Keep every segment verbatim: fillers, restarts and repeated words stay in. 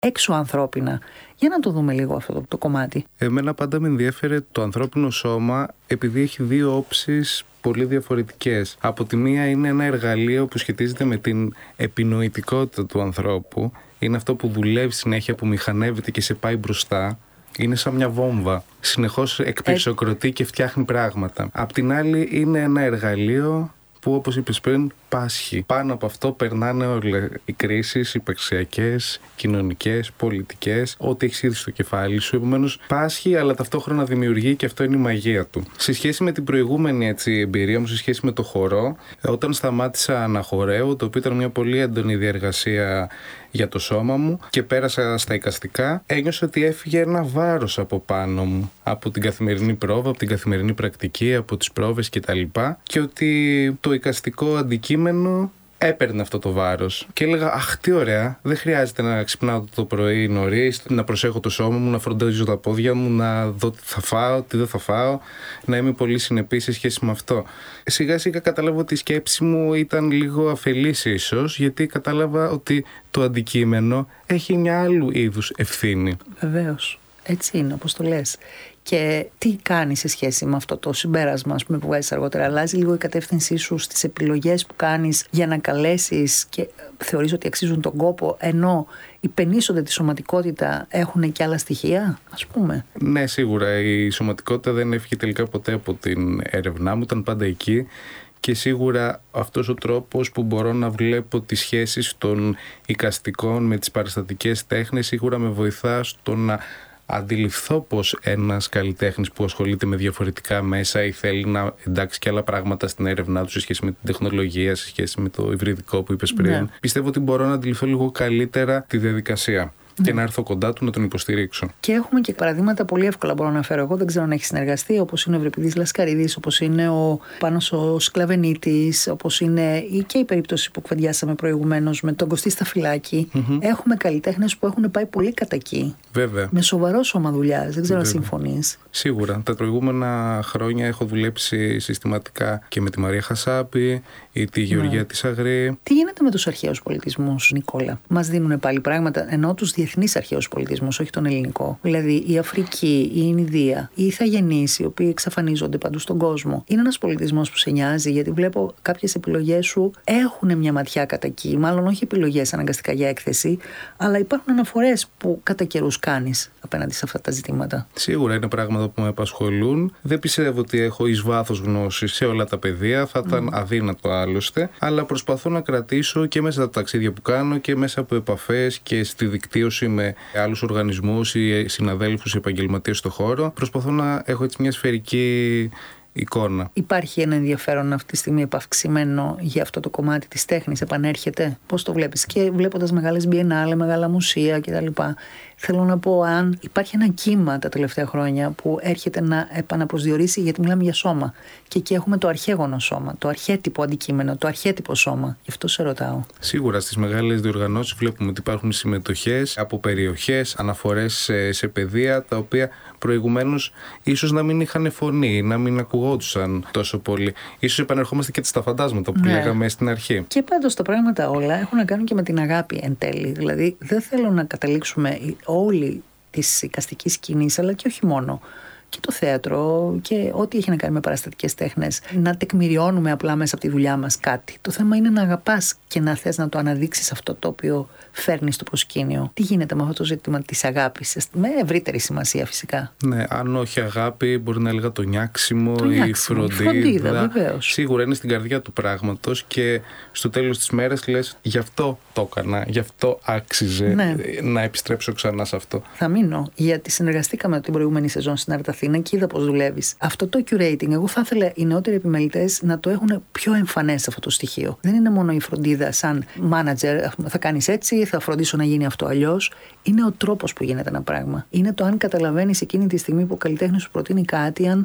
έξω ανθρώπινα. Για να το δούμε λίγο αυτό το, το κομμάτι. Εμένα πάντα με ενδιέφερε το ανθρώπινο σώμα, επειδή έχει δύο όψεις πολύ διαφορετικές. Από τη μία είναι ένα εργαλείο που σχετίζεται με την επινοητικότητα του ανθρώπου. Είναι αυτό που δουλεύει συνέχεια, που μηχανεύεται και σε πάει μπροστά. Είναι σαν μια βόμβα. Συνεχώς εκπυρσοκροτεί και φτιάχνει πράγματα. Απ' την άλλη είναι ένα εργαλείο που, όπως είπες πριν, πάσχει. Πάνω από αυτό περνάνε όλες οι κρίσεις υπαρξιακές, κοινωνικές, πολιτικές, ό,τι έχεις ήδη στο κεφάλι σου. Επομένως, πάσχει, αλλά ταυτόχρονα δημιουργεί, και αυτό είναι η μαγεία του. Σε σχέση με την προηγούμενη έτσι, εμπειρία μου, σε σχέση με το χορό, όταν σταμάτησα να χορεύω, το οποίο ήταν μια πολύ έντονη διαργασία για το σώμα μου, και πέρασα στα εικαστικά, ένιωσα ότι έφυγε ένα βάρος από πάνω μου, από την καθημερινή πρόβα, από την καθημερινή πρακτική, από τις πρόβες κτλ. Και ότι το εικαστικό αντικείμενο έπαιρνε αυτό το βάρος. Και έλεγα, αχ, τι ωραία, δεν χρειάζεται να ξυπνάω το πρωί νωρίς, να προσέχω το σώμα μου, να φροντίζω τα πόδια μου, να δω τι θα φάω, τι δεν θα φάω, να είμαι πολύ συνεπής σε σχέση με αυτό. Σιγά σιγά κατάλαβα ότι η σκέψη μου ήταν λίγο αφελής ίσως, γιατί κατάλαβα ότι το αντικείμενο έχει μια άλλου είδους ευθύνη. Βεβαίως. Έτσι είναι, όπως το λες. Και τι κάνει σε σχέση με αυτό το συμπέρασμα, ας πούμε, που βγάζεις αργότερα? Αλλάζει λίγο η κατεύθυνσή σου στις επιλογές που κάνεις για να καλέσεις και θεωρείς ότι αξίζουν τον κόπο, ενώ υπενήσονται τη σωματικότητα, έχουν και άλλα στοιχεία, ας πούμε? Ναι, σίγουρα. Η σωματικότητα δεν έφυγε τελικά ποτέ από την έρευνά μου, ήταν πάντα εκεί. Και σίγουρα αυτός ο τρόπος που μπορώ να βλέπω τις σχέσεις των εικαστικών με τις παραστατικές τέχνες σίγουρα με βοηθά στο να αντιληφθώ πως ένας καλλιτέχνης που ασχολείται με διαφορετικά μέσα ή θέλει να εντάξει και άλλα πράγματα στην έρευνά του σε σχέση με την τεχνολογία, σε σχέση με το υβριδικό που είπες πριν, ναι. Πιστεύω ότι μπορώ να αντιληφθώ λίγο καλύτερα τη διαδικασία. Ναι. Και να έρθω κοντά του να τον υποστηρίξω. Και έχουμε και παραδείγματα πολύ εύκολα, μπορώ να φέρω εγώ. Δεν ξέρω αν έχει συνεργαστεί, όπως είναι ο Ευρυπηδής Λασκαρίδης, όπως είναι ο Πάνος ο Σκλαβενίτης, όπως είναι και η περίπτωση που κουβεντιάσαμε προηγουμένως με τον Κωστή Σταφυλάκη. Mm-hmm. Έχουμε καλλιτέχνες που έχουν πάει πολύ κατά εκεί. Βέβαια. Με σοβαρό σώμα δουλειάς. Δεν ξέρω αν συμφωνείς. Σίγουρα. Τα προηγούμενα χρόνια έχω δουλέψει συστηματικά και με τη Μαρία Χασάπη ή τη Γεωργία ναι. της Αγρή. Τι γίνεται με τους αρχαίους πολιτισμούς, Νικόλα? Μας δίνουν πάλι πράγματα, ενώ τους διεθνείς αρχαίους πολιτισμούς, όχι τον ελληνικό. Δηλαδή η Αφρική, η Ινδία, οι Ιθαγενείς, οι οποίοι εξαφανίζονται παντού στον κόσμο. Είναι ένας πολιτισμός που σε νοιάζει, γιατί βλέπω κάποιες επιλογές σου έχουν μια ματιά κατά εκεί. Μάλλον όχι επιλογές αναγκαστικά για έκθεση, αλλά υπάρχουν αναφορές που κατά καιρούς κάνεις απέναντι σε αυτά τα ζητήματα. Σίγουρα είναι πράγματα που με απασχολούν. Δεν πιστεύω ότι έχω εις βάθος γνώση σε όλα τα πεδία, θα ήταν mm. αδύνατο άλλωστε, αλλά προσπαθώ να κρατήσω και μέσα από τα ταξίδια που κάνω και μέσα από επαφές και στη δικτύωση με άλλους οργανισμούς ή συναδέλφους ή επαγγελματίες στο χώρο. Προσπαθώ να έχω έτσι μια σφαιρική εικόνα. Υπάρχει ένα ενδιαφέρον αυτή τη στιγμή επαυξημένο για αυτό το κομμάτι της τέχνης, επανέρχεται? Πώς το βλέπεις? Και βλέποντας μεγάλες μπιενάλε, μεγάλα μουσεία κτλ. Θέλω να πω, αν υπάρχει ένα κύμα τα τελευταία χρόνια που έρχεται να επαναπροσδιορίσει, γιατί μιλάμε για σώμα. Και εκεί έχουμε το αρχαίγωνο σώμα, το αρχέτυπο αντικείμενο, το αρχέτυπο σώμα. Γι' αυτό σε ρωτάω. Σίγουρα στις μεγάλες διοργανώσεις βλέπουμε ότι υπάρχουν συμμετοχές από περιοχές, αναφορές σε, σε παιδεία, τα οποία προηγουμένως ίσως να μην είχαν φωνή, να μην ακουγόντουσαν τόσο πολύ. Ίσως επανερχόμαστε και στα φαντάσματα που ναι. λέγαμε στην αρχή. Και πάντως τα πράγματα όλα έχουν να κάνουν και με την αγάπη εν τέλει. Δηλαδή δεν θέλω να καταλήξουμε όλη της εικαστικής σκηνής, αλλά και όχι μόνο, και το θέατρο και ό,τι έχει να κάνει με παραστατικές τέχνες, να τεκμηριώνουμε απλά μέσα από τη δουλειά μας κάτι. Το θέμα είναι να αγαπάς και να θες να το αναδείξεις αυτό το οποίο φέρνει στο προσκήνιο. Τι γίνεται με αυτό το ζήτημα της αγάπης, με ευρύτερη σημασία φυσικά? Ναι, αν όχι αγάπη, μπορεί να έλεγα το νιάξιμο, το η φροντίδα. φροντίδα βεβαίως. Σίγουρα είναι στην καρδιά του πράγματος και στο τέλος της μέρας λες, γι' αυτό το έκανα, γι' αυτό άξιζε ναι. να επιστρέψω ξανά σε αυτό. Θα μείνω, γιατί συνεργαστήκαμε την προηγούμενη σεζόν στην Art Athena και είδα πώς δουλεύεις. Αυτό το curating, εγώ θα ήθελα οι νεότεροι επιμελητές να το έχουν πιο εμφανές αυτό το στοιχείο. Δεν είναι μόνο η φροντίδα σαν manager, θα κάνεις έτσι, θα φροντίσω να γίνει αυτό αλλιώς. Είναι ο τρόπος που γίνεται ένα πράγμα. Είναι το αν καταλαβαίνεις εκείνη τη στιγμή που ο καλλιτέχνης σου προτείνει κάτι, αν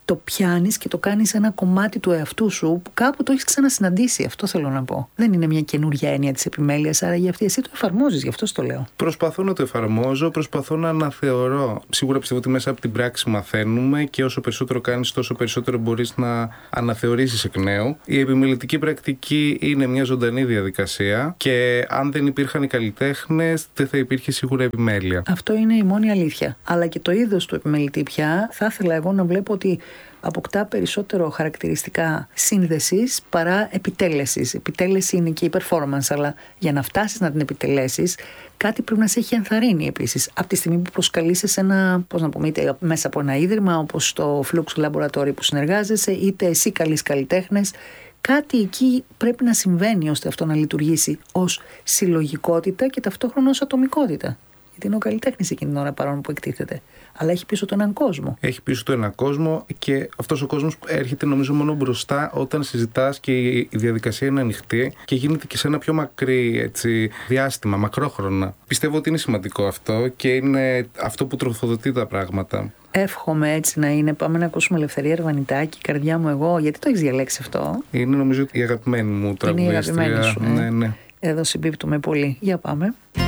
το πιάνεις και το κάνεις ένα κομμάτι του εαυτού σου που κάπου το έχεις ξανασυναντήσει. Αυτό θέλω να πω. Δεν είναι μια καινούργια έννοια της επιμέλειας, άρα για αυτή εσύ το εφαρμόζεις, γι' αυτό το λέω. Προσπαθώ να το εφαρμόζω, προσπαθώ να αναθεωρώ. Σίγουρα πιστεύω ότι μέσα από την πράξη μαθαίνουμε και όσο περισσότερο κάνεις, τόσο περισσότερο μπορείς να αναθεωρήσεις εκ νέου. Η επιμελητική πρακτική είναι μια ζωντανή διαδικασία και αν δεν υπήρχαν οι καλλιτέχνες, δεν θα υπήρχε σίγουρα επιμέλεια. Αυτό είναι η μόνη αλήθεια. Αλλά και το είδος του επιμελητή πια, θα ήθελα εγώ να βλέπω ότι αποκτά περισσότερο χαρακτηριστικά σύνδεσης παρά επιτέλεσης. Επιτέλεση είναι και η performance, αλλά για να φτάσεις να την επιτελέσεις, κάτι πρέπει να σε έχει ενθαρρύνει επίσης. Από τη στιγμή που προσκαλείσαι σε ένα, πώς να πούμε, είτε μέσα από ένα ίδρυμα όπως το Flux Laboratory που συνεργάζεσαι, είτε εσύ καλείς καλλιτέχνες, κάτι εκεί πρέπει να συμβαίνει ώστε αυτό να λειτουργήσει ως συλλογικότητα και ταυτόχρονα ως ατομικότητα. Γιατί είναι ο καλλιτέχνης εκείνη την ώρα παρόν που εκτίθεται. Αλλά έχει πίσω του έναν κόσμο. Έχει πίσω του έναν κόσμο και αυτός ο κόσμος έρχεται νομίζω μόνο μπροστά όταν συζητάς και η διαδικασία είναι ανοιχτή και γίνεται και σε ένα πιο μακρύ έτσι, διάστημα, μακρόχρονα. Πιστεύω ότι είναι σημαντικό αυτό και είναι αυτό που τροφοδοτεί τα πράγματα. Εύχομαι έτσι να είναι. Πάμε να ακούσουμε Ελευθερία Ερβανιτάκη, Καρδιά μου εγώ. Γιατί το έχεις διαλέξει αυτό? Είναι νομίζω η αγαπημένη μου τραγουδίστρια. Είναι η αγαπημένη σου. Ε? Ναι, ναι. Εδώ συμπίπτουμε πολύ. Για πάμε.